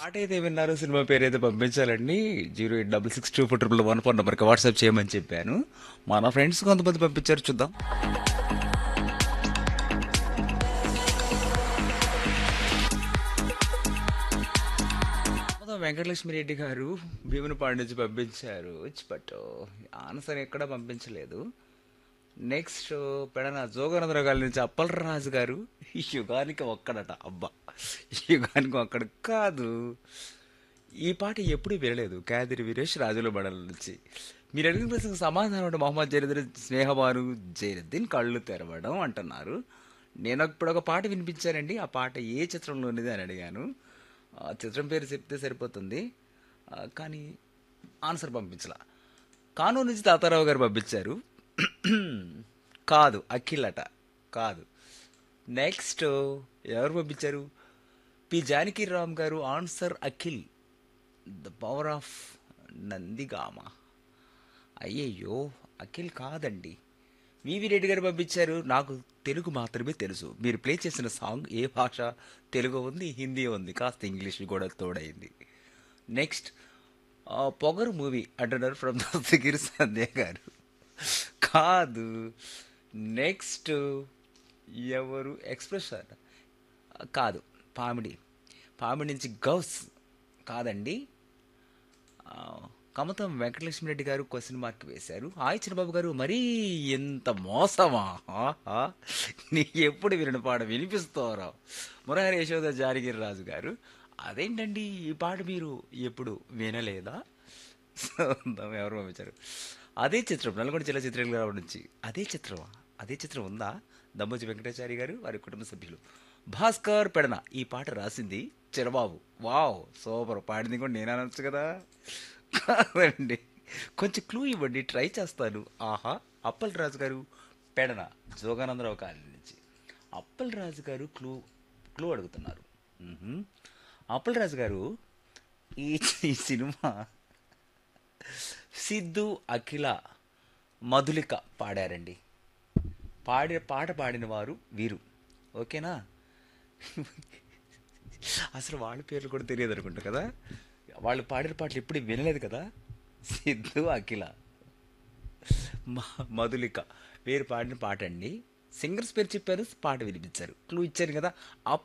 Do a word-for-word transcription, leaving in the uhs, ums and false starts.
పాటైతే విన్నారు. సినిమా పేరైతే పంపించాలండి. Zero eight double six two four triple one four నెంబర్కి WhatsApp చేయమని చెప్పాను. మన ఫ్రెండ్స్ కొంతమంది పంపించారు, చూద్దాం. మొత్తం వెంకటలక్ష్మి రెడ్డి గారు భీమునిపాడు నుంచి పంపించారు. బట్ ఆన్సర్ ఎక్కడ పంపించలేదు. నెక్స్ట్ పెడన జోగనందరావు గారి నుంచి అప్పలరాజు గారు యుగానికి ఒక్కడట. అబ్బా, యుగానికి ఒక్కడు కాదు. ఈ పాట ఎప్పుడు వినలేదు. కాదిరి వీరేష్ రాజుల బడల నుంచి. మీరు అడిగిన ప్రశ్నకు సమాధానం అంటే మొహమ్మద్ జైనుద్దీన్ స్నేహబాను జైనుద్దీన్ కళ్ళు తెరవడం అంటున్నారు. నేను ఇప్పుడు ఒక పాట వినిపించానండి. ఆ పాట ఏ చిత్రంలోనిది అని అడిగాను. ఆ చిత్రం పేరు చెప్తే సరిపోతుంది. ఆ, కానీ ఆన్సర్ పంపించలా. కానూరు నుంచి తాతారావు గారు పంపించారు. కాదు, అఖిల్ అట. కాదు. నెక్స్ట్ ఎవరు పంపించారు? పి జానకిరామ్ గారు answer Akhil, the power of Nandigama. అయ్యయ్యో, అఖిల్ కాదండి. వివి రెడ్డి గారు పంపించారు. నాకు తెలుగు మాత్రమే తెలుసు. మీరు ప్లే చేసిన సాంగ్ ఏ భాష? తెలుగు ఉంది, హిందీ ఉంది, కాస్త ఇంగ్లీష్ కూడా తోడైంది. నెక్స్ట్ పొగరు మూవీ అంటున్నారు ఫ్రమ్ దస్తగిరి సంధ్య గారు. కాదు. నెక్స్ట్ ఎవరు? ఎక్స్ప్రెషన్ కాదు. పామిడి, పామిడి నుంచి గౌస్ కాదండి. ఆ, కమతం వెంకటలక్ష్మి గారు క్వశ్చన్ మార్క్ వేశారు. హాయ్ చిన్నబాబు గారు, మరీ ఎంత మోసమా? ఆహా, నీ ఎప్పుడు వినని పాట వినిపిస్తారా? మురహరి యశోద జానగిరి రాజు గారు, అదేంటండి ఈ పాట మీరు ఎప్పుడు వినలేదా? సొంతం ఎవరు పంపించారు? అదే చిత్రం నల్గొండ జిల్లా చిత్రగ్రామం నుంచి. అదే చిత్రమా? అదే చిత్రం ఉందా? దమ్మోజి వెంకటాచారి గారు, వారి కుటుంబ సభ్యులు. భాస్కర్ పెడన ఈ పాట రాసింది చిరబాబు. Wow, super. పాడింది కూడా నేను అనొచ్చు కదా. కాదండి, కొంచెం క్లూ ఇవ్వండి, ట్రై చేస్తాను. ఆహా, అప్పల్ రాజు గారు పెడన జోగానందరావు కాలనీ నుంచి. అప్పల్ రాజు గారు క్లూ క్లూ అడుగుతున్నారు. మ్హూ. అప్పల్ రాజు గారు ఈ ఈ సినిమా సిద్ధు, అఖిల, మధులిక పాడారండి. పాడే పాట పాడిన వారు వీరు. ఓకేనా? అసలు వాళ్ళ పేర్లు కూడా తెలియదు అనుకుంటా కదా. వాళ్ళు పాడిన పాటలు ఎప్పుడు వినలేదు కదా. సిద్ధు, అఖిల, మ- మధులిక వీరు పాడిన పాట అండి. సింగర్స్ పేరు చెప్పారు, పాట వినిపించారు, క్లూ ఇచ్చారు కదా.